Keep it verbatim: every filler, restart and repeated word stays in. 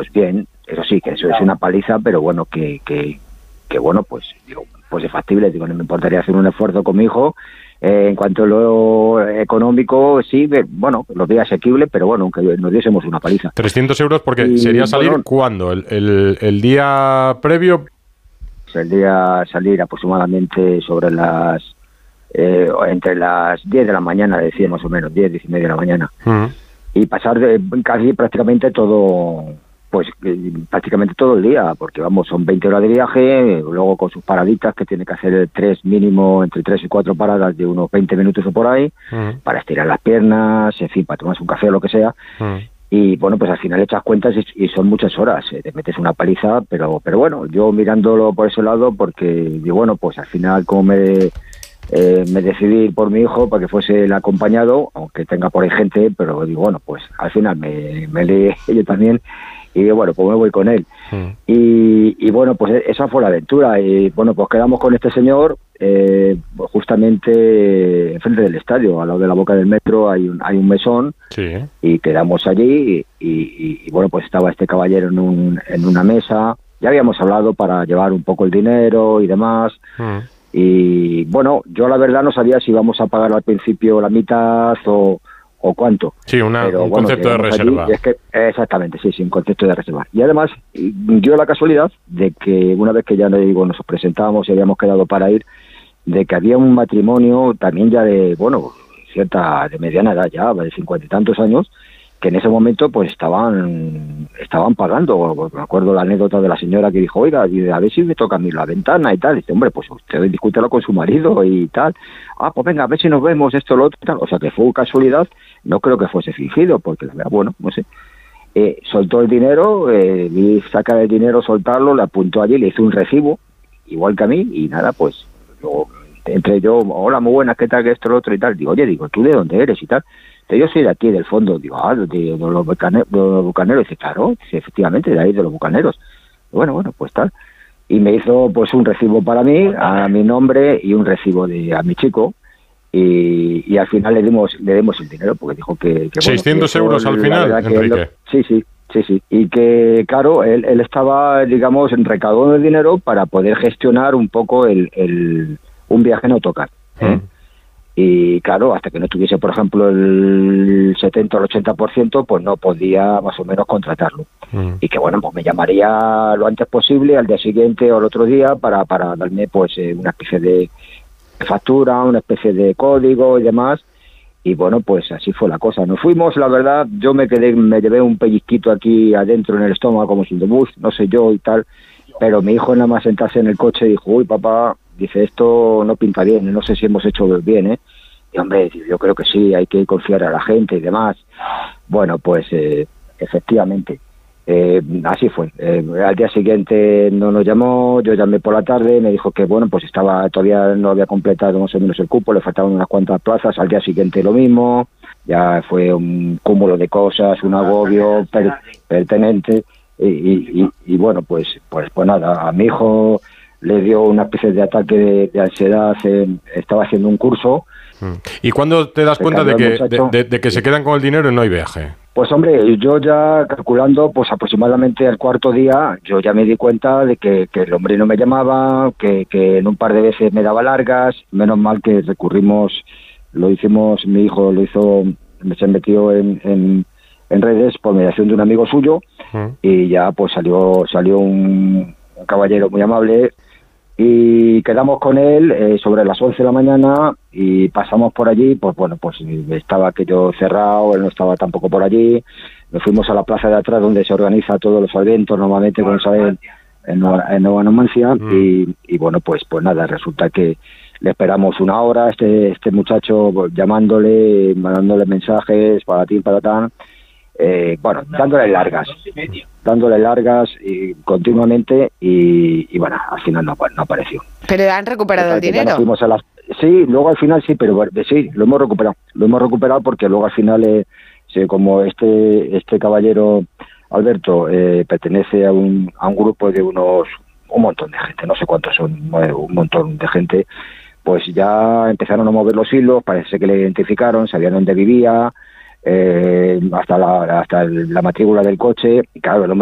pues bien, eso sí, que eso es una paliza, pero bueno, que, que, que bueno, pues digo, pues es factible, digo, no me importaría hacer un esfuerzo con mi hijo. Eh, en cuanto a lo económico, sí, bueno, lo veía asequible, pero bueno, aunque nos diésemos una paliza. trescientos euros, porque y, sería salir, bueno, ¿cuándo? ¿El, el, el día previo? Sería salir aproximadamente sobre las, eh, entre las diez de la mañana, decía más o menos, diez, diez y media de la mañana. Uh-huh. Y pasar de, casi prácticamente todo, pues prácticamente todo el día, porque vamos, son veinte horas de viaje, luego con sus paraditas, que tiene que hacer tres mínimo, entre tres y cuatro paradas de unos veinte minutos o por ahí, uh-huh. para estirar las piernas, en fin, para tomarse un café o lo que sea. Uh-huh. Y bueno, pues al final echas cuentas y, y son muchas horas, eh, te metes una paliza, pero pero bueno, yo mirándolo por ese lado, porque digo, bueno, pues al final como me... Eh, me decidí por mi hijo para que fuese el acompañado, aunque tenga por ahí gente, pero digo, bueno, pues al final me, me leí yo también y digo, bueno, pues me voy con él. Mm. Y, y bueno, pues esa fue la aventura. Y bueno, pues quedamos con este señor eh, justamente enfrente del estadio, al lado de la boca del metro hay un, hay un mesón, sí. Y quedamos allí y, y, y bueno, pues estaba este caballero en, un, en una mesa, ya habíamos hablado para llevar un poco el dinero y demás. Mm. Y bueno, yo la verdad no sabía si íbamos a pagar al principio la mitad o, o cuánto. Sí, una, Pero, un bueno, concepto de reserva. Es que, exactamente, sí, sí, un concepto de reserva. Y además, dio la casualidad de que una vez que ya le digo, nos presentábamos y habíamos quedado para ir, de que había un matrimonio también ya de, bueno, cierta, de mediana edad ya, de cincuenta y tantos años, que en ese momento pues estaban estaban pagando. Me acuerdo la anécdota de la señora que dijo, oiga, a ver si me toca a mí la ventana y tal. Y dice, hombre, pues usted discútelo con su marido y tal. Ah, pues venga, a ver si nos vemos, esto, lo otro y tal. O sea, que fue casualidad, no creo que fuese fingido, porque la verdad, bueno, no sé. Eh, soltó el dinero, eh, vi sacar el dinero, soltarlo, le apuntó allí, le hizo un recibo, igual que a mí, y nada, pues luego entre yo, hola, muy buenas, ¿qué tal, que esto, lo otro y tal? Digo, oye, digo, ¿tú de dónde eres y tal? Yo soy de aquí, del fondo. Digo, ah, de, de, los, bucaneros, de los bucaneros. Dice, claro, sí, efectivamente, de ahí, de los bucaneros. Bueno, bueno, pues tal. Y me hizo pues un recibo para mí, a mi nombre, y un recibo de a mi chico. Y, y al final le dimos le dimos el dinero, porque dijo que... que seiscientos bueno, que euros al final, Enrique. Lo, sí, sí, sí, sí. Y que, claro, él, él estaba, digamos, recaudando el dinero para poder gestionar un poco el, el un viaje en autocar, ¿eh? Mm. Y claro, hasta que no tuviese, por ejemplo, el setenta o el ochenta por ciento, pues no podía más o menos contratarlo. Mm. Y que bueno, pues me llamaría lo antes posible, al día siguiente o al otro día, para, para darme pues eh, una especie de factura, una especie de código y demás. Y bueno, pues así fue la cosa. Nos fuimos, la verdad, yo me quedé, me llevé un pellizquito aquí adentro en el estómago, como sin de bus, no sé yo y tal. Pero mi hijo nada más sentarse en el coche dijo, uy, papá, dice, esto no pinta bien, no sé si hemos hecho bien, ¿eh? Y hombre, yo creo que sí, hay que confiar a la gente y demás. Bueno, pues eh, efectivamente, eh, así fue. Eh, al día siguiente no nos llamó, yo llamé por la tarde, me dijo que bueno, pues estaba todavía no había completado más o menos el cupo, le faltaban unas cuantas plazas, al día siguiente lo mismo, ya fue un cúmulo de cosas, un agobio per, pertinente, y, y, y, y bueno, pues, pues, pues nada, a mi hijo le dio una especie de ataque de, de ansiedad, eh, estaba haciendo un curso. ¿Y cuándo te das cuenta de que, de, de, de que se quedan con el dinero y no hay viaje? Pues hombre, yo ya calculando, pues aproximadamente al cuarto día, yo ya me di cuenta de que, que el hombre no me llamaba, que, que en un par de veces me daba largas, menos mal que recurrimos, lo hicimos, mi hijo lo hizo, se metió en, en, en redes por mediación de un amigo suyo, uh-huh. Y ya pues salió, salió un, un caballero muy amable, y quedamos con él eh, sobre las once de la mañana y pasamos por allí, pues bueno, pues estaba aquello cerrado, él no estaba tampoco por allí, nos fuimos a la plaza de atrás donde se organiza todos los eventos normalmente, como saben, en Nueva, en Nueva Numancia, mm. y, y bueno, pues pues nada, resulta que le esperamos una hora, este este muchacho llamándole, mandándole mensajes, para ti, para tan, eh, bueno, dándole largas, dándole largas y continuamente y, y bueno, al final no, no apareció. ¿Pero han recuperado el dinero? Fuimos a las, sí, luego al final sí, pero sí, lo hemos recuperado, lo hemos recuperado porque luego al final, eh, sí, como este este caballero Alberto eh, pertenece a un a un grupo de unos, un montón de gente, no sé cuántos son, un montón de gente, pues ya empezaron a mover los hilos, parece que le identificaron, sabían dónde vivía, eh, hasta la hasta la matrícula del coche, y claro, el hombre